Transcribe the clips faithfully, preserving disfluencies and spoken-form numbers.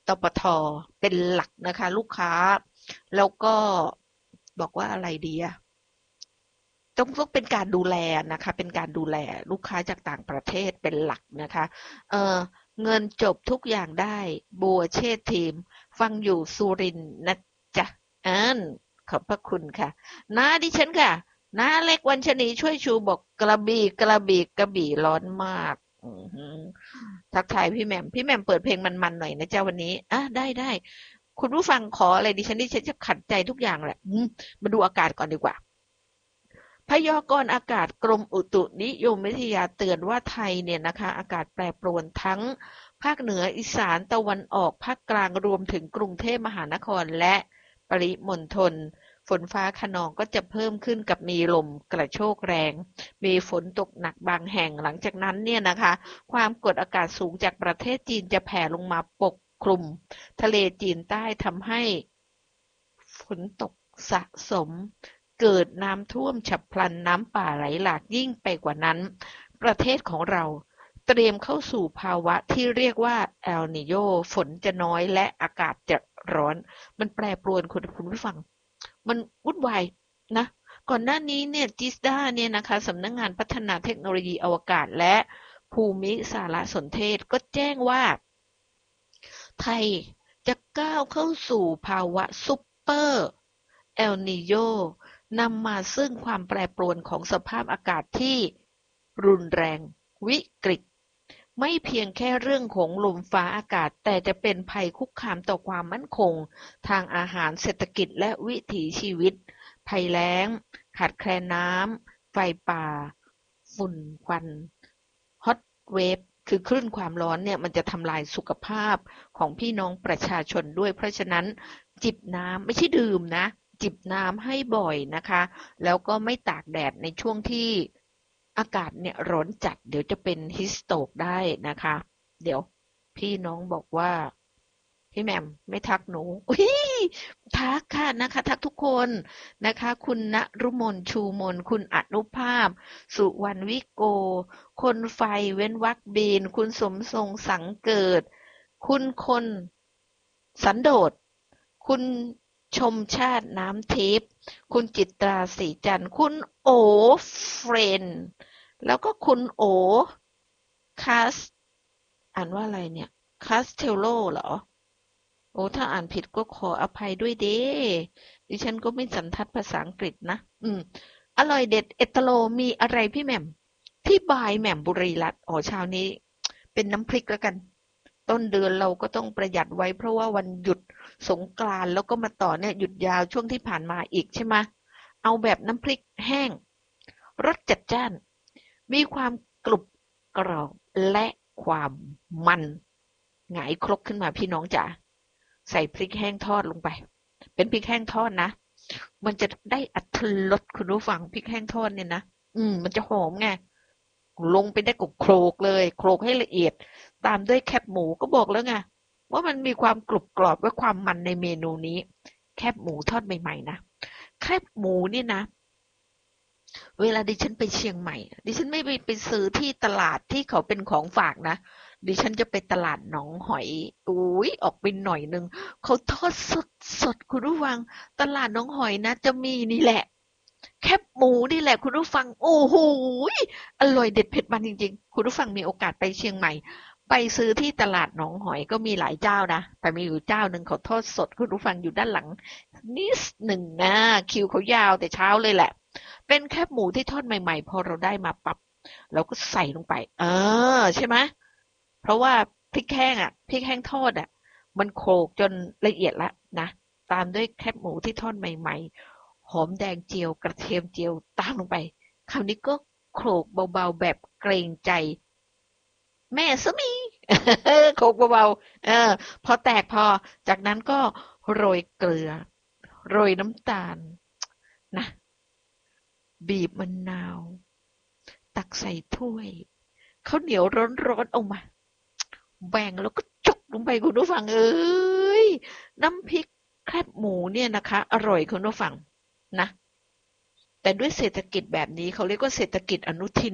ตปทเป็นหลักนะคะลูกค้าแล้วก็บอกว่าอะไรดีอะต้องต้องเป็นการดูแลนะคะเป็นการดูแลลูกค้าจากต่างประเทศเป็นหลักนะคะเออเงินจบทุกอย่างได้บัวเชษฐ์ทีมฟังอยู่สุรินทร์นะจ๊ะอ่านขอบพระคุณค่ะน้าดิฉันค่ะน้าเล็กวันชนีช่วยชูบอกกระบี่กระบี่กระบี่ร้อนมากอือหือทักทายพี่แหม่มพี่แหม่มเปิดเพลงมันๆหน่อยนะจ๊ะวันนี้อ่ะได้ได้คุณผู้ฟังขออะไรดิฉันดิฉันจะขัดใจทุกอย่างแหละอืมมาดูอากาศก่อนดีกว่า พยากรณ์อากาศกรมอุตุนิยมวิทยาเตือนว่าไทยเนี่ยนะคะอากาศแปรปรวนทั้งภาคเหนืออีสานตะวันออกภาคกลางรวมถึงกรุงเทพมหานครและปริมณฑลฝนฟ้าคะนองก็จะเพิ่มขึ้นกับมีลมกระโชกแรงมีฝนตกหนักบางแห่งหลังจากนั้นเนี่ยนะคะความกดอากาศสูงจากประเทศจีนจะแผ่ลงมาปกคลุมทะเลจีนใต้ทำให้ฝนตกสะสม เกิดน้ำท่วมฉับพลันน้ำป่าไหลหลากยิ่งไปกว่านั้นประเทศของเราเตรียมเข้าสู่ภาวะที่เรียกว่าเอลนีโญฝนจะน้อยและอากาศจะร้อนมันแปรปรวนคุณคุณผู้ฟังมันวุ่นวายนะก่อนหน้านี้เนี่ยจิสดาเนี่ยนะคะสำนักงานพัฒนาเทคโนโลยีอวกาศและภูมิสารสนเทศก็แจ้งว่าไทยจะก้าวเข้าสู่ภาวะซุปเปอร์เอลนีโญ นำมาซึ่งความแปรปรวนของสภาพอากาศที่รุนแรงวิกฤตไม่เพียงแค่เรื่องของลมฟ้าอากาศแต่จะเป็นภัยคุกคามต่อความมั่นคงทางอาหารเศรษฐกิจและวิถีชีวิตภัยแล้งขาดแคลนน้ำไฟป่าฝุ่นควันฮอตเวฟคือคลื่นความร้อนเนี่ยมันจะทำลายสุขภาพของพี่น้องประชาชนด้วยเพราะฉะนั้นจิบน้ำไม่ใช่ดื่มนะ จิบน้ำให้บ่อยนะคะแล้วก็ไม่ตากแดดในช่วงที่อากาศเนี่ยร้อนจัดเดี๋ยวจะเป็นฮิสโตกได้นะคะเดี๋ยวพี่น้องบอกว่าพี่แหม่มไม่ทักหนูอุ้ยทักค่ะนะคะทักทุกคนนะคะคุณณรุมนชูมนคุณอนุภาพสุวรรณวิโกคนไฟเว้นวรรคบีนคุณสมทรงสังเกิดคุณคนสันโดษคุณ ชมชาติน้ำทิพย์คุณจิตราศรีจันทร์คุณโอเฟรนด์แล้วก็คุณโอคาสอ่านว่าอะไรเนี่ยคาสเทลโลเหรอโอ้ถ้าอ่านผิดก็ขออภัยด้วยเด้ดิฉันก็ไม่สันทัดภาษาอังกฤษนะอืมอร่อยเด็ดเอตโลมีอะไรพี่แหม่มที่บายแหม่มบุรีรัตน์อ๋อเช้านี้เป็นน้ำพริกแล้วกัน ต้นเดือนเราก็ต้องประหยัดไว้เพราะว่าวันหยุดสงกรานต์แล้วก็มาต่อเนี่ยหยุดยาวช่วงที่ผ่านมาอีกใช่ไหมเอาแบบน้ำพริกแห้งรสจัดจ้านมีความกรุบกรอบและความมันหงายครกขึ้นมาพี่น้องจ๋าใส่พริกแห้งทอดลงไปเป็นพริกแห้งทอดนะมันจะได้อรรถรสคุณผู้ฟังพริกแห้งทอดเนี่ยนะอืมมันจะหอมไงลงไปได้กับโครกเลยโครกให้ละเอียด ตามด้วยแคบหมูก็บอกแล้วไงว่ามันมีความกรุบกรอบและความมันในเมนูนี้แคบหมูทอดใหม่ๆนะแคบหมูนี่นะเวลาดิฉันไปเชียงใหม่ดิฉันไม่ไปไปซื้อที่ตลาดที่เขาเป็นของฝากนะดิฉันจะไปตลาดหนองหอยอุ้ยออกไปหน่อยนึงเขาทอดสดสดคุณผู้ฟังตลาดหนองหอยนะจะมีนี่แหละแคบหมูนี่แหละคุณผู้ฟังโอ้โหอร่อยเด็ดเผ็ดมันจริงๆคุณผู้ฟังมีโอกาสไปเชียงใหม่ ไปซื้อที่ตลาดหนองหอยก็มีหลายเจ้านะแต่มีอยู่เจ้าหนึ่งเขาทอดสดคุณผู้ฟังอยู่ด้านหลังนิดหนึ่งนะคิวเขายาวแต่เช้าเลยแหละเป็นแคบหมูที่ทอดใหม่ๆพอเราได้มาปับเราก็ใส่ลงไปเออใช่ไหมเพราะว่าพริกแห้งอ่ะพริกแห้งทอดอ่ะมันโขลกจนละเอียดแล้วนะตามด้วยแคบหมูที่ทอดใหม่ๆหอมแดงเจียวกระเทียมเจียวตามลงไปคราวนี้ก็โขลกเบาๆแบบเกรงใจ แม่สามีโขกเบาๆเออพอแตกพอจากนั้นก็โรยเกลือโรยน้ำตาลนะบีบมะนาวตักใส่ถ้วยข้าวเหนียวร้อนๆออกมาแบ่งแล้วก็จุกลงไปคุณผู้ฟังเอ้ยน้ำพริกแคบหมูเนี่ยนะคะอร่อยคุณผู้ฟังนะแต่ด้วยเศรษฐกิจแบบนี้เขาเรียกว่าเศรษฐกิจอนุทิน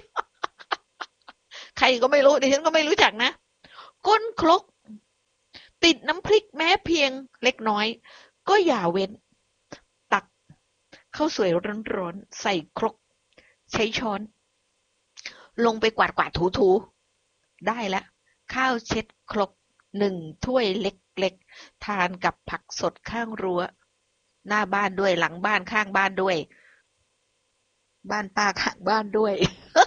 ใครก็ไม่รู้ดิฉันก็ไม่รู้จักนะก้นครกติดน้ำพริกแม้เพียงเล็กน้อยก็อย่าเว้นตักข้าวสวยร้อนๆใส่ครกใช้ช้อนลงไปกวาดกวาดถูๆได้แล้วข้าวเช็ดครกหนึ่งถ้วยเล็กๆทานกับผักสดข้างรั้วหน้าบ้านด้วยหลังบ้านข้างบ้านด้วยบ้านป้าข้างบ้านด้วย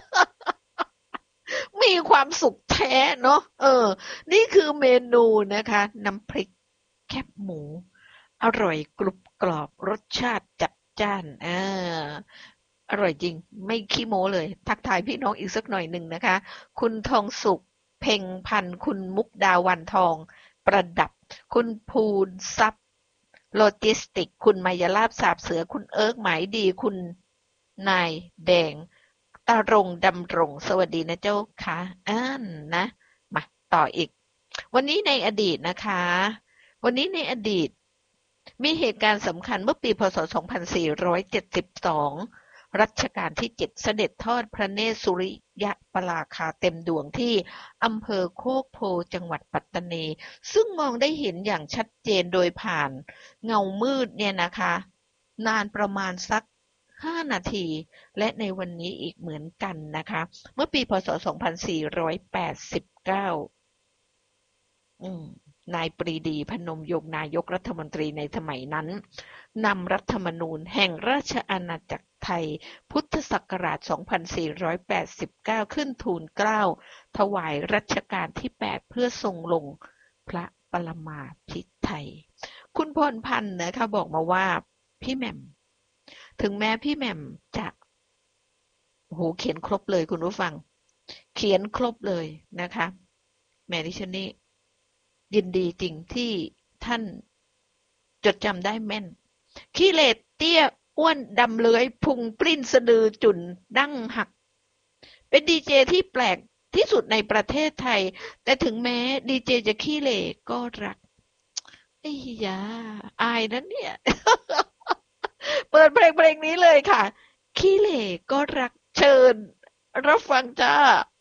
มีความสุขแท้เนาะเออนี่คือเมนูนะคะน้ำพริกแคบหมูอร่อยกรุบกรอบรสชาติจัดจ้านอ่าอร่อยจริงไม่ขี้โม้เลยทักทายพี่น้องอีกสักหน่อยหนึ่งนะคะคุณทองสุขเพ็งพันธ์คุณมุกดาวันทองประดับคุณภูนทรัพย์โลจิสติกคุณมายาลาภสาบเสือคุณเอิร์กหมายดีคุณนายแดงตารงดำรงสวัสดีนะเจ้าค่ะอ่านนะมาต่ออีกวันนี้ในอดีตนะคะวันนี้ในอดีตมีเหตุการณ์สำคัญเมื่อปีพ.ศ. สองพันสี่ร้อยเจ็ดสิบสองรัชกาลที่เจ็ดเสด็จทอดพระเนตรสุริยปราคาเต็มดวงที่อำเภอโคกโพจังหวัดปัตตานีซึ่งมองได้เห็นอย่างชัดเจนโดยผ่านเงามืดเนี่ยนะคะนานประมาณสักห้านาทีและในวันนี้อีกเหมือนกันนะคะเมื่อปีพ.ศ. สองพันสี่ร้อยแปดสิบเก้าอืมนายปรีดีพนมยงค์นายกรัฐมนตรีในสมัยนั้นนำรัฐธรรมนูญแห่งราชอาณาจักรไทยพุทธศักราช สองพันสี่ร้อยแปดสิบเก้า ขึ้นทูลเกล้าถวายรัชกาลที่ แปด เพื่อทรงลงพระปรมาภิไธยคุณพรพันธ์นะคะบอกมาว่าพี่แหม่มถึงแม้พี่แหม่มจะโอ้โหเขียนครบเลยคุณผู้ฟังเขียนครบเลยนะคะแม่ดิฉันนี่ยินดีจริงที่ท่านจดจำได้แม่นขี้เหร่เตี้ยอ้วนดำเลื้อยพุงปลิ้นสะดือจุ่นดั้งหักเป็นดีเจที่แปลกที่สุดในประเทศไทยแต่ถึงแม้ดีเจจะขี้เหร่ก็รักไอ้ยาอายนะเนี่ย เปิดเพลงเพลงนี้เลยค่ะขี้เหร่ก็รักเชิญรับฟังจ้า